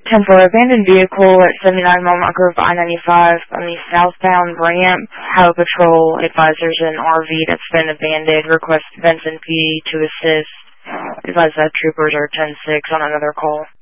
10-4, abandoned vehicle at 79 Walnut Grove I-95 on the southbound ramp. Highway Patrol advisors an RV that's been abandoned. Request Vincent PD to assist. Advise that troopers are 10-6 on another call.